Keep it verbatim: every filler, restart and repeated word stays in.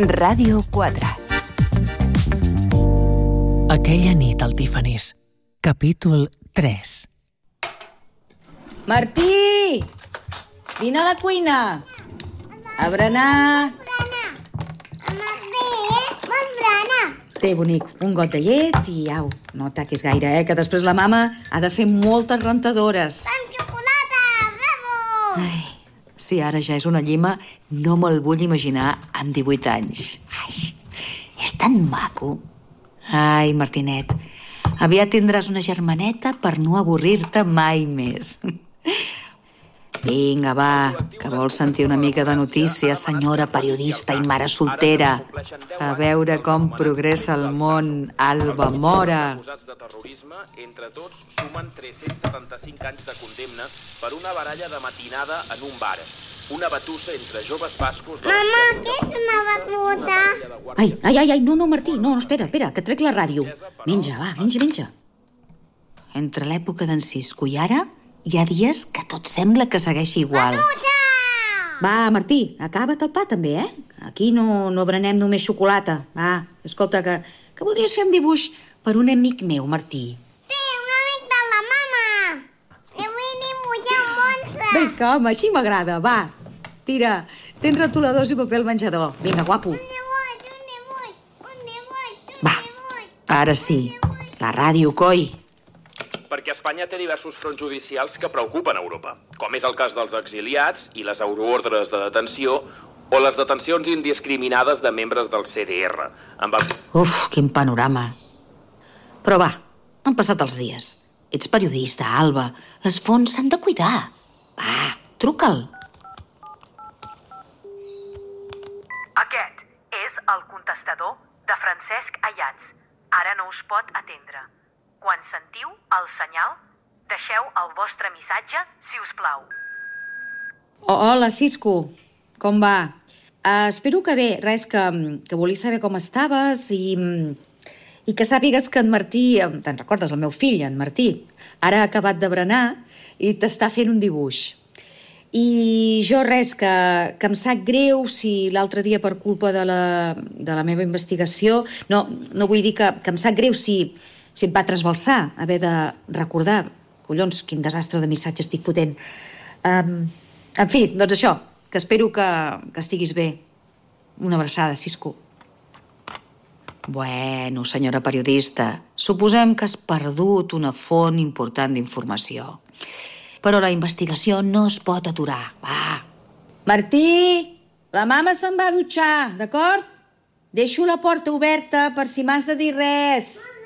Ràdio quatre. Aquella nit al Tiffany's, capítol tres. Martí! Vine a la cuina! A berenar! Té, bonic, un got de llet i au. No taquis gaire, eh, que després la mama ha de fer moltes rentadores. Amb xocolata, bravo! Ai, si ara ja és una llima, no me'l vull imaginar amb divuit anys. Ai, és tan maco. Ai, Martinet, aviat tindràs una germaneta per no avorrir-te mai més. Vinga, va, que vols sentir una mica de notícies, senyora periodista i mare soltera. A veure com progressa el món, Alba Mora. Acusats de terrorisme, entre tots, sumen tres-cents setanta-cinc anys de condemna per una baralla de matinada en un bar. Una batussa entre joves bascos... Mama, què és una batussa? Ai, ai, ai, ai, no, no, Martí, no, espera, espera, que trec la ràdio. Menja, va, menja, menja. Entre l'època d'en Cisco i ara, hi ha dies que tot sembla que segueixi igual. Batussa! Va, Martí, acaba't el pa també, eh? Aquí no, no berenem només xocolata. Va, escolta, que, que voldries fer un dibuix per un amic meu, Martí. Sí, un amic de la mama. I vull dibuixar un monstre. Ves que, home, així m'agrada, va. Tira, tens retoladors i paper al menjador. Vinga, guapo. Un dibuix, un dibuix, un dibuix, un Va, dibuix. ara sí, la ràdio, coi. Perquè Espanya té diversos fronts judicials que preocupen Europa, com és el cas dels exiliats i les euroordres de detenció o les detencions indiscriminades de membres del C D R. Amb el... Uf, quin panorama. Però va, han passat els dies. Ets periodista, Alba. Les fonts s'han de cuidar. Va, truca'l. Aquest és el contestador de Francesc Ayats. Ara no us pot atendre. Quan sentiu el senyal, deixeu el vostre missatge, si us plau. Oh, hola, Cisco. Com va? Uh, espero que bé. Res, que, que volia saber com estaves i, i que sàpigues que en Martí... Te'n recordes, el meu fill, en Martí, ara ha acabat de berenar i t'està fent un dibuix. I jo res, que, que em sap greu si l'altre dia per culpa de la, de la meva investigació... No, no vull dir que, que em sap greu si... si et va trasbalsar, haver de recordar, collons, quin desastre de missatge estic fotent. Um, en fi, doncs això, que espero que, que estiguis bé. Una abraçada, Cisco. Bueno, senyora periodista, suposem que has perdut una font important d'informació. Però la investigació no es pot aturar, va. Martí, la mama se'n va a dutxar, d'acord? Deixo la porta oberta per si m'has de dir res.